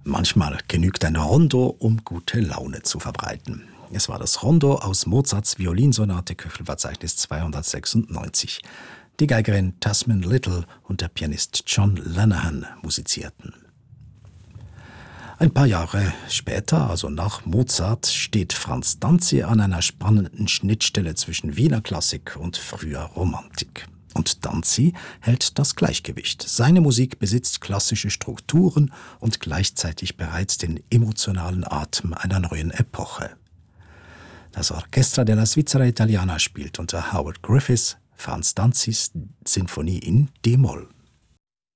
Manchmal genügt ein Rondo, um gute Laune zu verbreiten. Es war das Rondo aus Mozarts Violinsonate Köchelverzeichnis 296. Die Geigerin Tasmin Little und der Pianist John Lanahan musizierten. Ein paar Jahre später, also nach Mozart, steht Franz Danzi an einer spannenden Schnittstelle zwischen Wiener Klassik und früher Romantik. Und Danzi hält das Gleichgewicht. Seine Musik besitzt klassische Strukturen und gleichzeitig bereits den emotionalen Atem einer neuen Epoche. Das Orchestra della Svizzera Italiana spielt unter Howard Griffiths Franz Danzis Sinfonie in D-Moll.